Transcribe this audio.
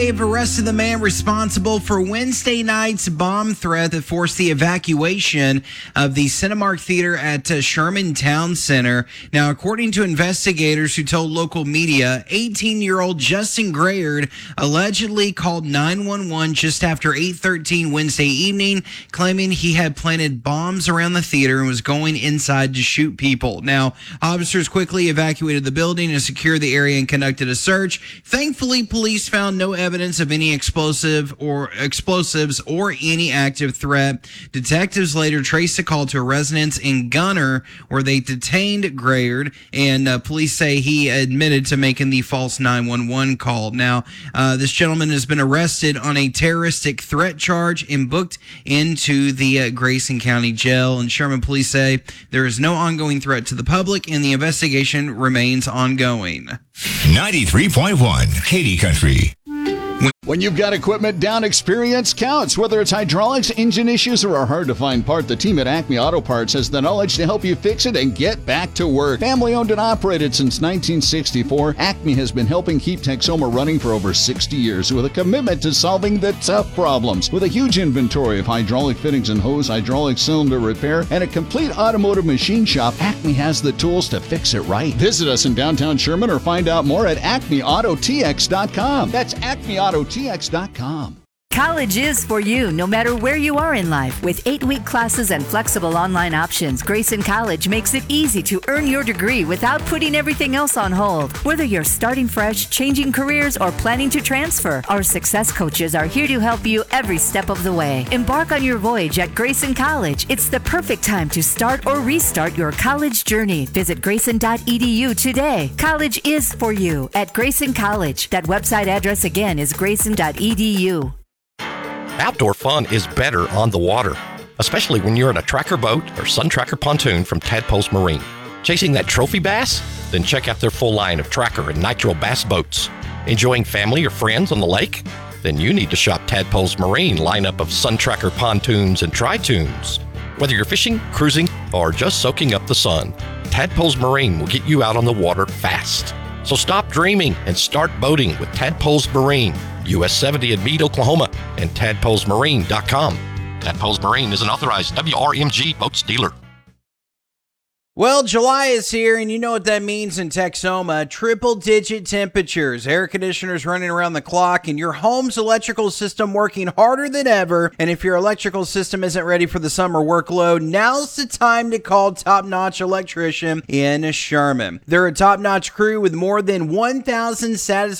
They've arrested the man responsible for Wednesday night's bomb threat that forced the evacuation of the Cinemark Theater at Sherman Town Center. Now, according to investigators who told local media, 18-year-old Justin Grayard allegedly called 911 just after 8:13 Wednesday evening, claiming he had planted bombs around the theater and was going inside to shoot people. Now, officers quickly evacuated the building and secured the area and conducted a search. Thankfully, police found no evidence of any explosives or any active threat. Detectives later traced a call to a residence in Gunner where they detained Grayard, and police say he admitted to making the false 911 call. Now, this gentleman has been arrested on a terroristic threat charge and booked into the Grayson County Jail. And Sherman police say there is no ongoing threat to the public, and the investigation remains ongoing. 93.1 Katy Country. When you've got equipment down, experience counts. Whether it's hydraulics, engine issues, or a hard-to-find part, the team at Acme Auto Parts has the knowledge to help you fix it and get back to work. Family-owned and operated since 1964, Acme has been helping keep Texoma running for over 60 years with a commitment to solving the tough problems. With a huge inventory of hydraulic fittings and hose, hydraulic cylinder repair, and a complete automotive machine shop, Acme has the tools to fix it right. Visit us in downtown Sherman or find out more at acmeautotx.com. That's acmeautotx.com. College is for you, no matter where you are in life. With 8-week classes and flexible online options, Grayson College makes it easy to earn your degree without putting everything else on hold. Whether you're starting fresh, changing careers, or planning to transfer, our success coaches are here to help you every step of the way. Embark on your voyage at Grayson College. It's the perfect time to start or restart your college journey. Visit grayson.edu today. College is for you at Grayson College. That website address again is grayson.edu. Outdoor fun is better on the water, especially when you're in a tracker boat or Sun Tracker pontoon from Tadpoles Marine. Chasing that trophy bass? Then check out their full line of tracker and nitro bass boats. Enjoying family or friends on the lake? Then you need to shop Tadpoles Marine lineup of Sun Tracker pontoons and tri-tunes. Whether you're fishing, cruising, or just soaking up the sun, Tadpoles Marine will get you out on the water fast. So stop dreaming and start boating with Tadpoles Marine, US 70 in Meade, Oklahoma, and tadpolesmarine.com. Tadpoles Marine is an authorized WRMG boats dealer. Well, July is here, and you know what that means in Texoma. Triple-digit temperatures, air conditioners running around the clock, and your home's electrical system working harder than ever. And if your electrical system isn't ready for the summer workload, now's the time to call Top Notch Electrician in Sherman. They're a top-notch crew with more than 1,000 satisfied